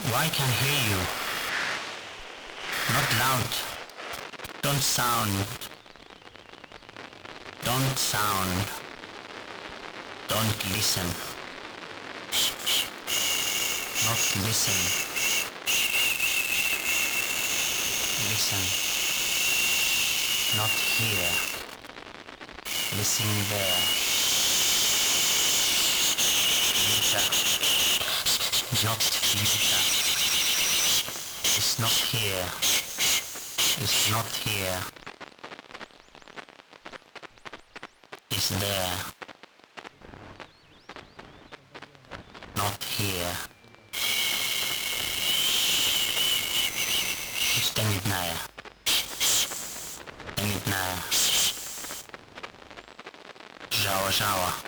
Why can't hear you? Not loud. Don't sound. Don't sound. Don't listen. Not listen. Listen. Not here. Listen there. Lisa. Not Lisa. It's not here. It's not here. It's there. Not here. Стемнітная. Стемнітная. Жава-жава.